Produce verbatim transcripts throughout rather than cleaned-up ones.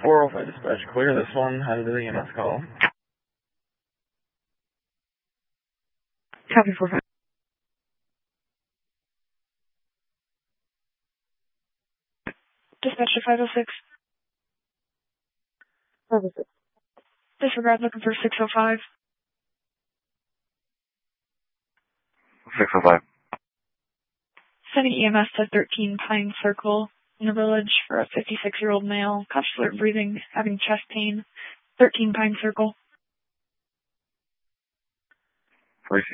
four oh five dispatch, clear this one, how to do the E M S call. Copy four five. Dispatch to five oh six. five oh six. Disregard, looking for six oh five. six oh five. Sending E M S to thirteen Pine Circle in the village for a fifty-six-year-old male. Conscious alert breathing, having chest pain. thirteen Pine Circle. forty-two.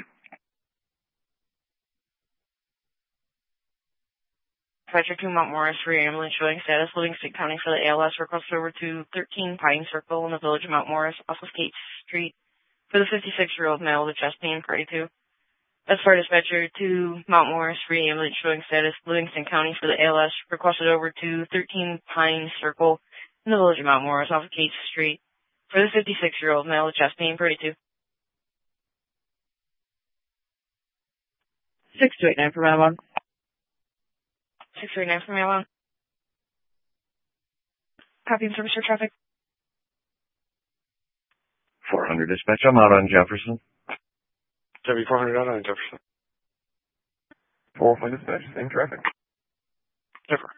Dispatcher to Mount Morris for your ambulance showing status. Livingston County for the A L S. Request over to thirteen Pine Circle in the village of Mount Morris off of Kate Street for the fifty-six-year-old male with chest pain, party two. That's for dispatcher to Mount Morris for your ambulance showing status. Livingston County for the A L S. Requested over to thirteen Pine Circle in the village of Mount Morris off of Kate Street for the fifty-six-year-old male with chest pain, party two. six two eight nine for round one. six three nine for me, one. Copy and service for traffic. four hundred dispatch, I'm out on Jefferson. W four hundred out on Jefferson. four oh five dispatch, same traffic. Different.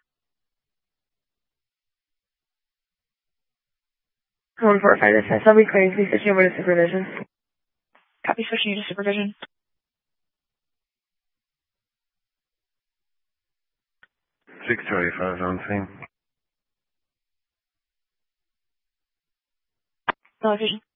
one four five dispatch. I'll be clearing. Please switch over to supervision. Copy, switching you to supervision. six twenty-five on scene. No vision.